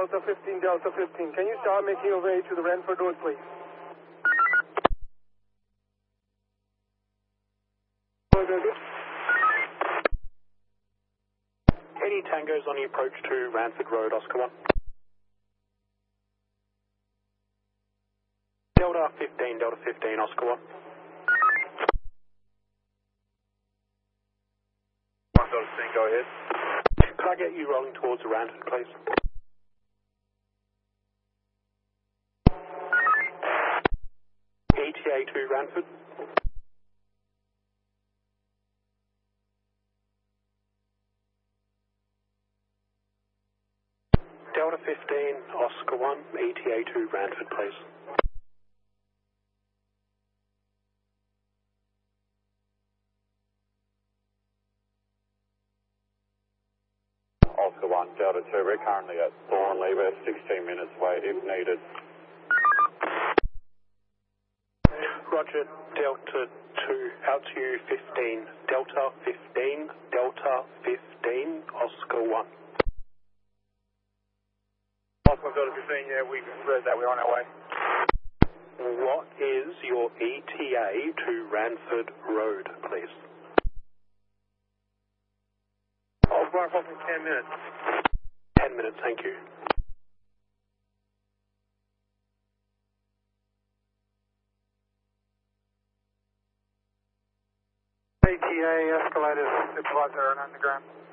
Delta 15, Delta 15. Can you start making your way to the Ranford Road, please? Any tangos on the approach to Ranford Road, Oscar 1. Delta 15, Oscar 1. 1 Delta 15, go ahead. Could I get you rolling towards Ranford, please? ETA to Ranford. Delta 15, Oscar 1, ETA to Ranford, please. Oscar 1, Delta 2, we're currently at Thornley, we're 16 minutes away if needed. Roger, Delta 2, out to you 15, Delta 15, Delta 15, Oscar 1. Oscar Delta 15, yeah, we read that, we're on our way. What is your ETA to Ranford Road, please? Oscar 1, approximately 10 minutes. 10 minutes, thank you. ATA escalators, supervisor and underground.